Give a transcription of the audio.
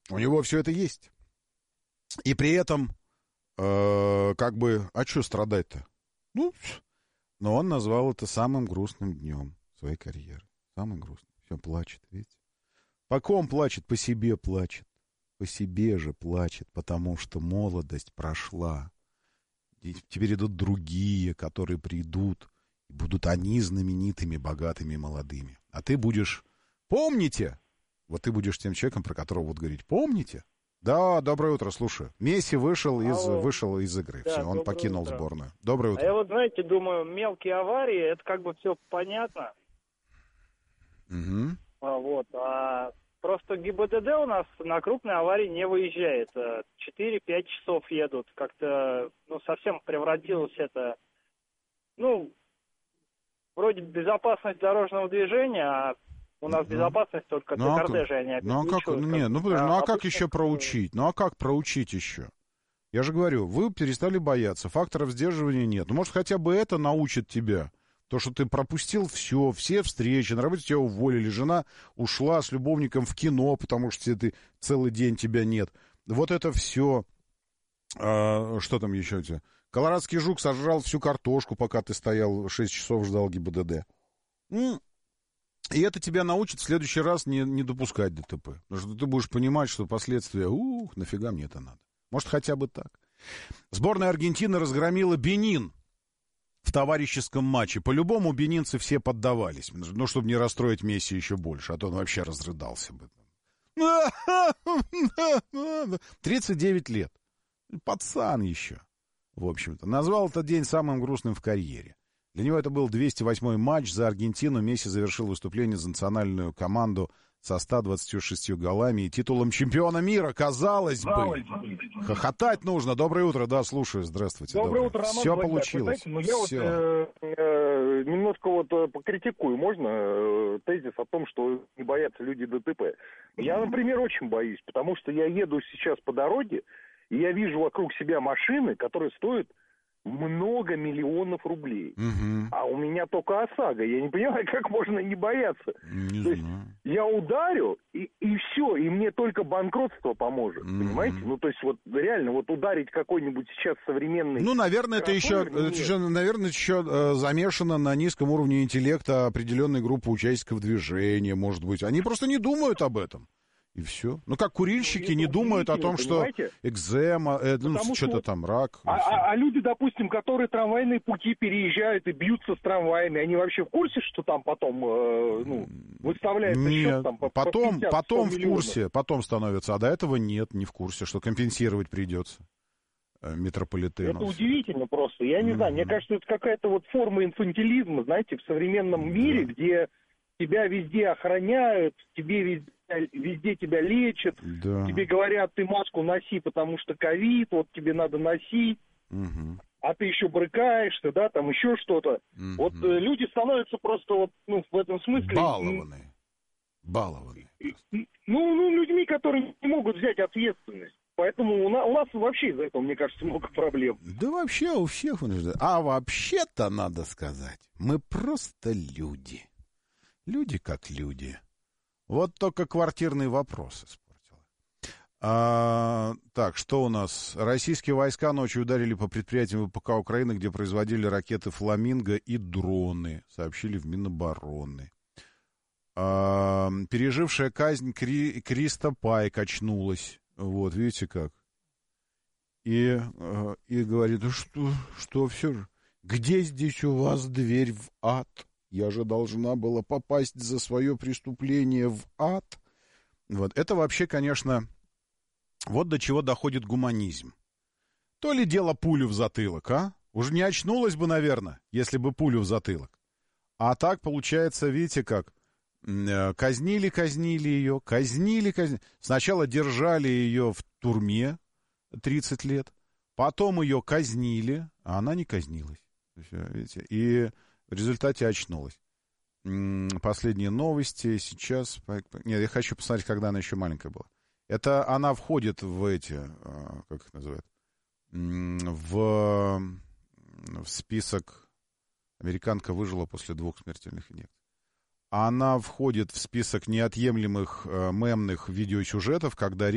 У него все это есть. И при этом, как бы, а что страдать-то? Ну, но он назвал это самым грустным днем своей карьеры. Самый грустный. Все, плачет, видите? По ком плачет? По себе плачет. По себе же плачет, потому что молодость прошла. И теперь идут другие, которые придут, и будут они знаменитыми, богатыми, молодыми. А ты будешь... Помните? Вот ты будешь тем человеком, про которого будут говорить. Помните? Да, доброе утро, слушаю. Месси вышел из игры. Да, все, он покинул утро. сборную. Доброе утро. А я вот, знаете, думаю, мелкие аварии, это как бы все понятно. Угу. Просто ГИБДД у нас на крупные аварии не выезжает. 4-5 часов едут. Как-то, совсем превратилось это... вроде безопасность дорожного движения, а у нас безопасность только для кортежа, они обеспечивают. Как еще проучить? Ну, а как проучить еще? Я же говорю, вы перестали бояться, факторов сдерживания нет. Ну, может, хотя бы это научит тебя. То, что ты пропустил все встречи, на работе тебя уволили, жена ушла с любовником в кино, потому что ты целый день тебя нет. Вот это все. Что там еще у тебя? Колорадский жук сожрал всю картошку, пока ты стоял 6 часов, ждал ГИБДД. И это тебя научит в следующий раз не допускать ДТП. Потому что ты будешь понимать, что последствия, нафига мне это надо. Может, хотя бы так. Сборная Аргентины разгромила Бенин в товарищеском матче. По-любому бенинцы все поддавались. Ну, чтобы не расстроить Месси еще больше, а то он вообще разрыдался бы. 39 лет. Пацан еще, в общем-то. Назвал этот день самым грустным в карьере. Для него это был 208-й матч за Аргентину. Месси завершил выступление за национальную команду со 126 голами и титулом чемпиона мира. Казалось бы. Хохотать нужно. Доброе утро. Да, слушаю. Здравствуйте. Доброе утро, Роман. Все получилось. Знаете, я немножко покритикую. Можно тезис о том, что не боятся люди ДТП? Я, например, очень боюсь, потому что я еду сейчас по дороге, и я вижу вокруг себя машины, которые стоят много миллионов рублей. Угу. А у меня только ОСАГО. Я не понимаю, как можно не бояться. Не То знаю. есть я ударю, и все, и мне только банкротство поможет. Понимаете? То есть реально ударить какой-нибудь сейчас современный... наверное, это еще замешано на низком уровне интеллекта определенной группы участников движения, может быть. Они просто не думают об этом. И все. Как курильщики не думают о том, понимаете? Что экзема, что-то там, рак. А люди, допустим, которые трамвайные пути переезжают и бьются с трамваями, они вообще в курсе, что там потом выставляется счет там по 50, потом в курсе, потом становятся, а до этого нет, не в курсе, что компенсировать придется метрополитену. Это удивительно просто. Я не знаю, мне кажется, это какая-то форма инфантилизма, знаете, в современном мире, где тебя везде охраняют, везде тебя лечат, тебе говорят, ты маску носи, потому что ковид, тебе надо носить, а ты еще брыкаешься, да, там еще что-то. Люди становятся просто в этом смысле... Балованы. Людьми, которые не могут взять ответственность. Поэтому у нас вообще из-за этого, мне кажется, много проблем. Да вообще у всех. А вообще-то, надо сказать, мы просто люди. Люди как люди. Вот только квартирный вопрос испортила. Так, что у нас? Российские войска ночью ударили по предприятиям ВПК Украины, где производили ракеты «Фламинго» и дроны, сообщили в Минобороны. Пережившая казнь Криста Пайк очнулась. Вот, видите как. И говорит, что все же, где здесь у вас дверь в ад? Я же должна была попасть за свое преступление в ад. Вот. Это вообще, конечно, вот до чего доходит гуманизм. То ли дело пулю в затылок, а? Уж не очнулась бы, наверное, если бы пулю в затылок. А так, получается, видите как, казнили ее. Сначала держали ее в турме 30 лет, потом ее казнили, а она не казнилась. Видите? И в результате очнулась. Последние новости сейчас... Нет, я хочу посмотреть, когда она еще маленькая была. Это она входит в эти... Как их называют? В список... Американка выжила после 2 смертельных инъекций. Она входит в список неотъемлемых мемных видеосюжетов, когда